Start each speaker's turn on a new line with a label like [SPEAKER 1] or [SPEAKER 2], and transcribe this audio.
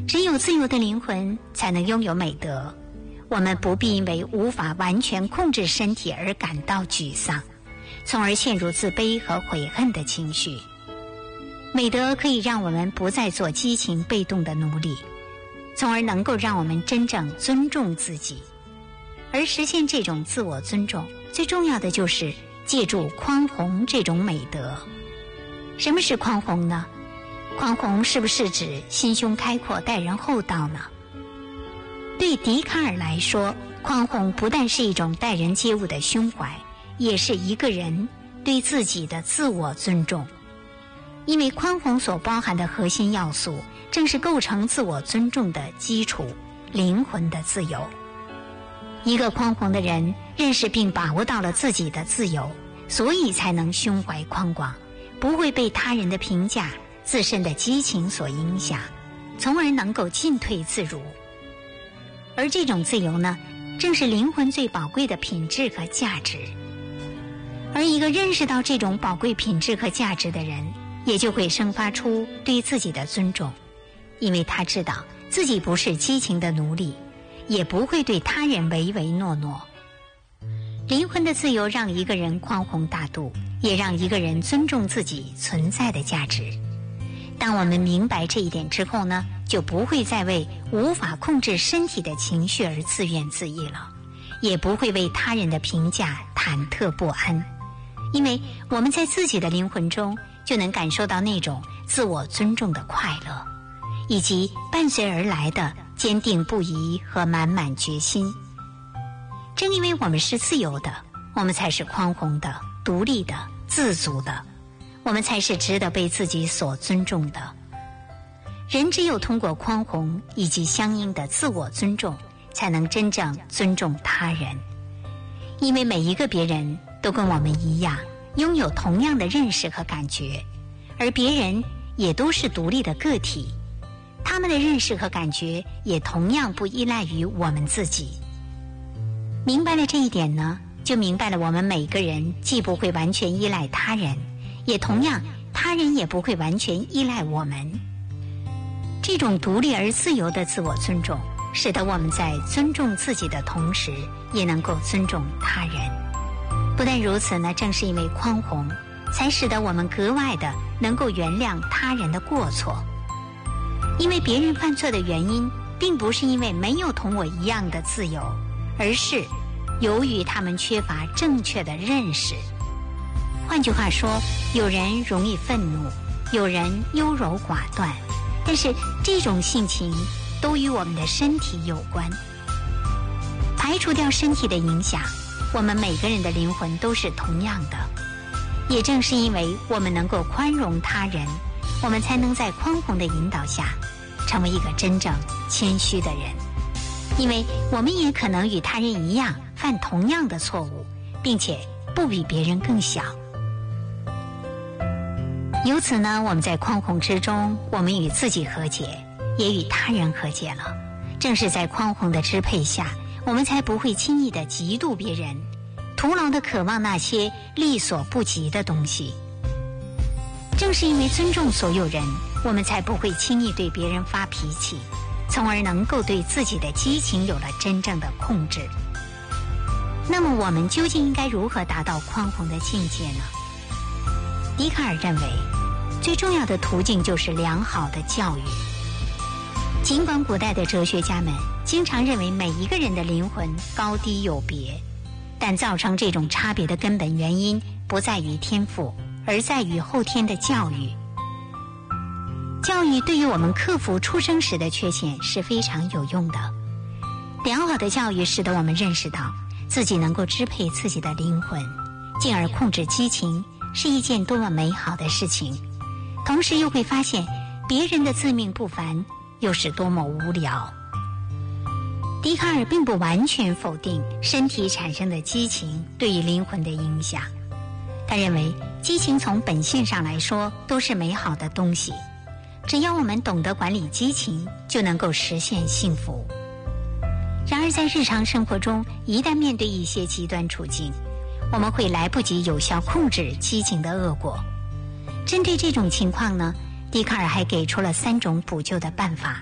[SPEAKER 1] 只有自由的灵魂才能拥有美德。我们不必因为无法完全控制身体而感到沮丧，从而陷入自卑和悔恨的情绪。美德可以让我们不再做激情被动的奴隶，从而能够让我们真正尊重自己。而实现这种自我尊重，最重要的就是借助宽宏这种美德。什么是宽宏呢？宽宏是不是指心胸开阔、待人厚道呢？对笛卡尔来说，宽宏不但是一种待人接物的胸怀，也是一个人对自己的自我尊重。因为宽宏所包含的核心要素，正是构成自我尊重的基础——灵魂的自由。一个宽宏的人认识并把握到了自己的自由，所以才能胸怀宽广，不会被他人的评价、自身的激情所影响，从而能够进退自如。而这种自由呢，正是灵魂最宝贵的品质和价值。而一个认识到这种宝贵品质和价值的人，也就会生发出对自己的尊重，因为他知道自己不是激情的奴隶，也不会对他人唯唯诺诺。灵魂的自由让一个人宽宏大度，也让一个人尊重自己存在的价值。当我们明白这一点之后呢，就不会再为无法控制身体的情绪而自怨自艾了，也不会为他人的评价忐忑不安，因为我们在自己的灵魂中就能感受到那种自我尊重的快乐，以及伴随而来的坚定不移和满满决心。正因为我们是自由的，我们才是宽宏的、独立的、自足的，我们才是值得被自己所尊重的。人只有通过宽宏以及相应的自我尊重，才能真正尊重他人。因为每一个别人都跟我们一样，拥有同样的认识和感觉，而别人也都是独立的个体，他们的认识和感觉也同样不依赖于我们自己。明白了这一点呢，就明白了我们每个人既不会完全依赖他人，也同样他人也不会完全依赖我们。这种独立而自由的自我尊重，使得我们在尊重自己的同时，也能够尊重他人。不但如此呢，正是因为宽宏，才使得我们格外的能够原谅他人的过错。因为别人犯错的原因，并不是因为没有同我一样的自由，而是由于他们缺乏正确的认识。换句话说，有人容易愤怒，有人优柔寡断，但是这种性情都与我们的身体有关。排除掉身体的影响，我们每个人的灵魂都是同样的。也正是因为我们能够宽容他人，我们才能在宽宏的引导下，成为一个真正谦虚的人。因为我们也可能与他人一样犯同样的错误，并且不比别人更小。由此呢，我们在宽宏之中，我们与自己和解，也与他人和解了。正是在宽宏的支配下，我们才不会轻易的嫉妒别人，徒劳的渴望那些力所不及的东西。正是因为尊重所有人，我们才不会轻易对别人发脾气，从而能够对自己的激情有了真正的控制。那么我们究竟应该如何达到宽宏的境界呢？笛卡尔认为，最重要的途径就是良好的教育。尽管古代的哲学家们经常认为每一个人的灵魂高低有别，但造成这种差别的根本原因不在于天赋，而在于后天的教育。教育对于我们克服出生时的缺陷是非常有用的。良好的教育使得我们认识到自己能够支配自己的灵魂，进而控制激情，是一件多么美好的事情。同时又会发现别人的自命不凡又是多么无聊。笛卡尔并不完全否定身体产生的激情对于灵魂的影响，他认为激情从本性上来说都是美好的东西，只要我们懂得管理激情，就能够实现幸福。然而在日常生活中，一旦面对一些极端处境，我们会来不及有效控制激情的恶果。针对这种情况呢，笛卡尔还给出了3种补救的办法。